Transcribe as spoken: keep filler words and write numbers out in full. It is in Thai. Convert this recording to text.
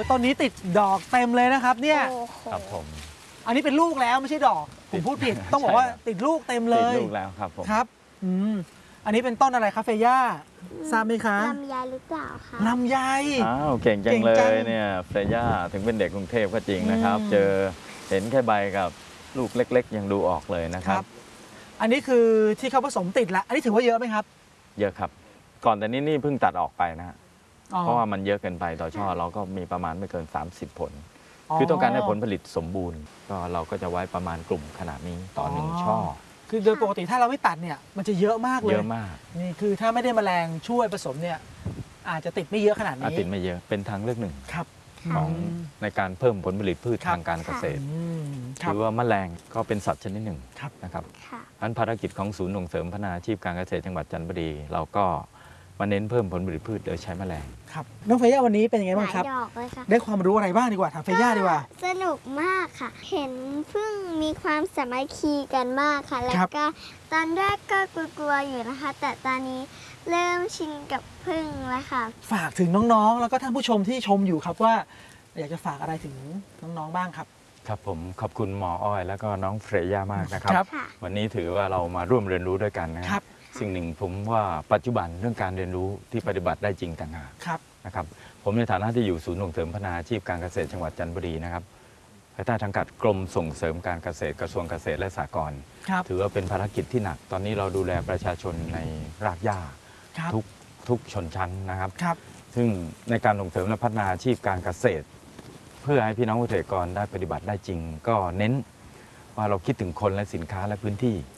ต้นนี้ติดดอกเต็มเลยนะครับเนี่ยครับผมอันนี้เป็นลูกแล้วไม่ใช่ดอกผมพูดผิดต้องบอกว่าติดลูกเต็มเลยติดลูกแล้วครับผมครับอืมอันนี้เป็นต้นอะไรครับเฟย่าทราบไหมคะลำไยหรือเปล่าคะลำไยอ้าวเก่งจังเลยเนี่ยเฟย่าถึงเป็นเด็กกรุงเทพก็จริงนะครับ เจอเห็นแค่ใบกับลูกเล็กๆยังดูออกเลยนะครับอันนี้คือที่เขาผสมติดแล้วอันนี้ถือว่าเยอะไหมครับเยอะครับก่อนแต่นี้นี่เพิ่งตัดออกไปนะเพราะว่ามันเยอะเกินไปต่อช่อเราก็มีประมาณไม่เกินสามสิบผลคือต้องการให้ผลผลิตสมบูรณ์ก็เราก็จะไว้ประมาณกลุ่มขนาดนี้ต่อหนึ่งช่อคือโดยปกติถ้าเราไม่ตัดเนี่ยมันจะเยอะมากเลยเยอะมากนี่คือถ้าไม่ได้แมลงช่วยผสมเนี่ยอาจจะติดไม่เยอะขนาดนี้ติดไม่เยอะเป็นทางเลือกหนึ่งครับของในการเพิ่มผลผลิตพืชทางการเกษตรหรือว่าแมลงก็เป็นสัตว์ชนิดหนึ่งนะครับอันภารกิจของศูนย์ส่งเสริมพัฒนาอาชีพการเกษตรจังหวัดจันทบุรีเราก็มาเน้นเพิ่มผลผลิตพืชโดยใช้แมลงครับน้องเฟย่าวันนี้เป็นยังไงบ้างครับได้ความรู้อะไรบ้างดีกว่าถามเฟย่าดีกว่าสนุกมากค่ะเห็นพึ่งมีความสามัคคีกันมากค่ะแล้วก็ตอนแรกก็กลัวๆอยู่นะคะแต่ตอนนี้เริ่มชินกับพึ่งแล้วค่ะฝากถึงน้องๆแล้วก็ท่านผู้ชมที่ชมอยู่ครับว่าอยากจะฝากอะไรถึงน้องๆบ้างครับครับผมขอบคุณหมออ้อยแล้วก็น้องเฟย่ามากนะครับวันนี้ถือว่าเรามาร่วมเรียนรู้ด้วยกันนะครับสิ่งหนึ่งผมว่าปัจจุบันเรื่องการเรียนรู้ที่ปฏิบัติได้จริงต่างหากนะครับผมในฐานะที่อยู่ศูนย์ส่งเสริมพัฒนาอาชีพการเกษตรจังหวัดจันทบุรีนะครับภายใต้สังกัดกรมส่งเสริมการเกษตรกระทรวงเกษตรและสหกรณ์ถือว่าเป็นภารกิจที่หนักตอนนี้เราดูแลประชาชนในรากหญ้าทุกทุกชนชั้นนะครับซึ่งในการส่งเสริมและพัฒนาอาชีพการเกษตรเพื่อให้พี่น้องเกษตรกรได้ปฏิบัติได้จริงก็เน้นว่าเราคิดถึงคนและสินค้าและพื้นที่